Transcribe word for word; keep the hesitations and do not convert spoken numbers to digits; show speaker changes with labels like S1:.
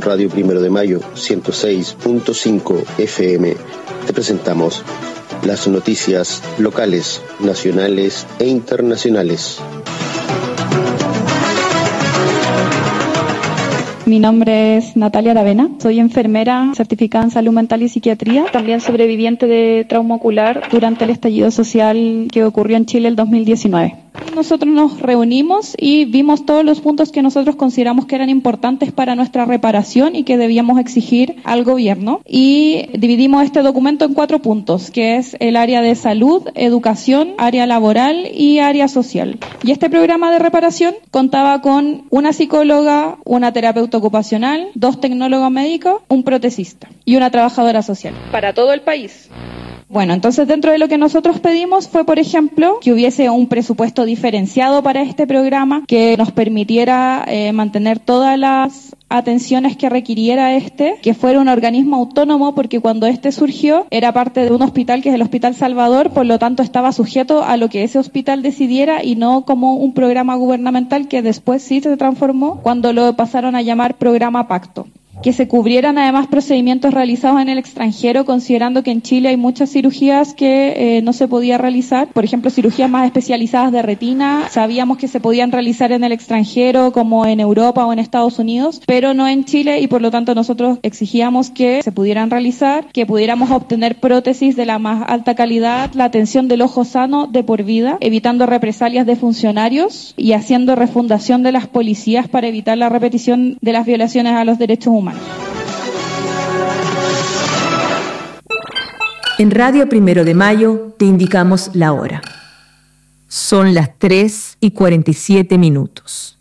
S1: Radio Primero de Mayo ciento seis punto cinco F M te presentamos las noticias locales, nacionales e internacionales.
S2: Mi nombre es Natalia Aravena, soy enfermera certificada en salud mental y psiquiatría, también sobreviviente de trauma ocular durante el estallido social que ocurrió en Chile el dos mil diecinueve. Nosotros nos reunimos y vimos todos los puntos que nosotros consideramos que eran importantes para nuestra reparación y que debíamos exigir al gobierno, y dividimos este documento en cuatro puntos, que es el área de salud, educación, área laboral y área social. Y este programa de reparación contaba con una psicóloga, una terapeuta ocupacional, dos tecnólogos médicos, un protecista y una trabajadora social para todo el país. Bueno, entonces dentro de lo que nosotros pedimos fue, por ejemplo, que hubiese un presupuesto diferenciado para este programa que nos permitiera eh, mantener todas las atenciones que requiriera este, que fuera un organismo autónomo, porque cuando este surgió era parte de un hospital que es el Hospital Salvador, por lo tanto estaba sujeto a lo que ese hospital decidiera y no como un programa gubernamental que después sí se transformó cuando lo pasaron a llamar Programa Pacto. Que se cubrieran además procedimientos realizados en el extranjero, considerando que en Chile hay muchas cirugías que eh, no se podía realizar. Por ejemplo, cirugías más especializadas de retina, sabíamos que se podían realizar en el extranjero, como en Europa o en Estados Unidos, pero no en Chile, y por lo tanto nosotros exigíamos que se pudieran realizar, que pudiéramos obtener prótesis de la más alta calidad, la atención del ojo sano de por vida, evitando represalias de funcionarios y haciendo refundación de las policías para evitar la repetición de las violaciones a los derechos humanos.
S3: En Radio Primero de Mayo te indicamos la hora. Son las tres y cuarenta y siete minutos.